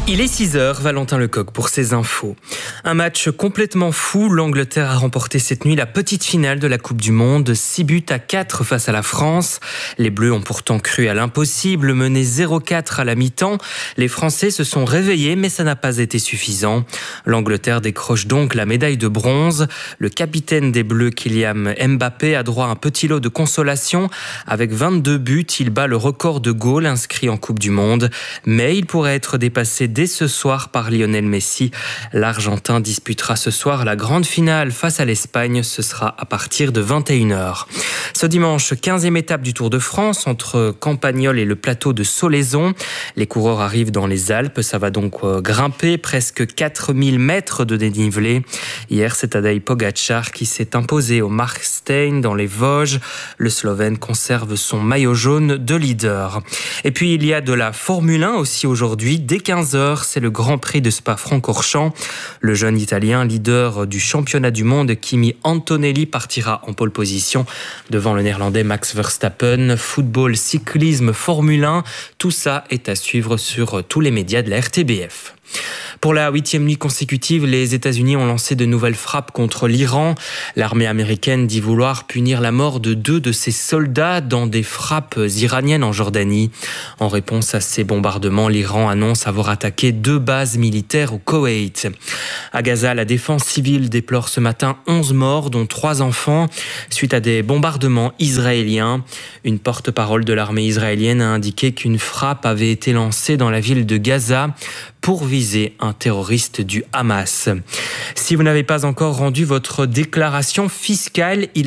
Il est 6h, Valentin Lecoq pour ses infos. Un match complètement fou, l'Angleterre a remporté cette nuit la petite finale de la Coupe du Monde, 6-4 face à la France. Les Bleus ont pourtant cru à l'impossible, menés 0-4 à la mi-temps. Les Français se sont réveillés, mais ça n'a pas été suffisant. L'Angleterre décroche donc la médaille de bronze. Le capitaine des Bleus, Kylian Mbappé, a droit à un petit lot de consolation. Avec 22 buts, il bat le record de goals inscrit en Coupe du Monde. Mais il pourrait être dépassé dès ce soir par Lionel Messi. L'Argentin disputera ce soir la grande finale face à l'Espagne. Ce sera à partir de 21h. Ce dimanche, 15e étape du Tour de France entre Campagnol et le plateau de Solaizon. Les coureurs arrivent dans les Alpes. Ça va donc grimper presque 4000 mètres de dénivelé. Hier, c'est Tadej Pogačar qui s'est imposé au Markstein dans les Vosges. Le Slovène conserve son maillot jaune de leader. Et puis, il y a de la Formule 1 aussi aujourd'hui. Dès 15h, c'est le Grand Prix de Spa-Francorchamps. Le jeune Italien, leader du championnat du monde, Kimi Antonelli, partira en pole position devant le Néerlandais Max Verstappen. Football, cyclisme, Formule 1, tout ça est à suivre sur tous les médias de la RTBF. Pour la 8e nuit consécutive, les États-Unis ont lancé de nouvelles frappes contre l'Iran. L'armée américaine dit vouloir punir la mort de 2 de ses soldats dans des frappes iraniennes en Jordanie. En réponse à ces bombardements, l'Iran annonce avoir attaqué 2 bases militaires au Koweït. À Gaza, la défense civile déplore ce matin 11 morts, dont 3 enfants, suite à des bombardements israéliens. Une porte-parole de l'armée israélienne a indiqué qu'une frappe avait été lancée dans la ville de Gaza pour viser un terroriste du Hamas. Si vous n'avez pas encore rendu votre déclaration fiscale,